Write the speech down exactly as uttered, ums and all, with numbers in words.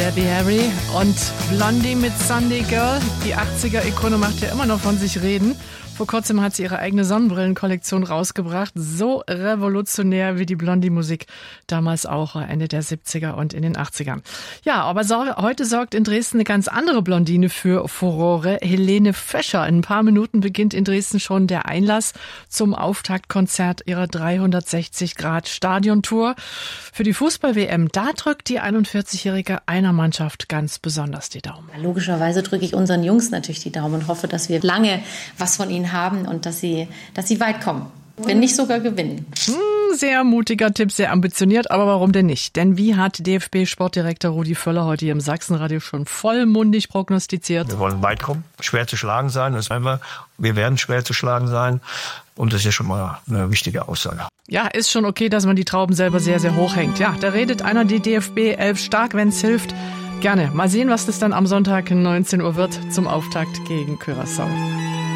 Debbie Harry und Blondie mit Sunday Girl. Die achtziger-Ikone macht ja immer noch von sich reden. Vor kurzem hat sie ihre eigene Sonnenbrillenkollektion rausgebracht. So revolutionär wie die Blondie-Musik damals auch, Ende der siebziger und in den achtzigern. Ja, aber so, heute sorgt in Dresden eine ganz andere Blondine für Furore. Helene Fischer. In ein paar Minuten beginnt in Dresden schon der Einlass zum Auftaktkonzert ihrer dreihundertsechzig Grad Stadiontour. Für die Fußball-W M, da drückt die einundvierzigjährige einer Mannschaft ganz besonders die Daumen. Logischerweise drücke ich unseren Jungs natürlich die Daumen und hoffe, dass wir lange was von ihnen haben und dass sie, dass sie weit kommen. Wenn nicht sogar gewinnen. Hm, sehr mutiger Tipp, sehr ambitioniert, aber warum denn nicht? Denn wie hat D F B-Sportdirektor Rudi Völler heute hier im Sachsenradio schon vollmundig prognostiziert? Wir wollen weit kommen, schwer zu schlagen sein, das werden wir. Wir werden schwer zu schlagen sein und das ist ja schon mal eine wichtige Aussage. Ja, ist schon okay, dass man die Trauben selber sehr, sehr hoch hängt. Ja, da redet einer die D F B elf stark, wenn's hilft. Gerne. Mal sehen, was das dann am Sonntag neunzehn Uhr wird zum Auftakt gegen Curaçao.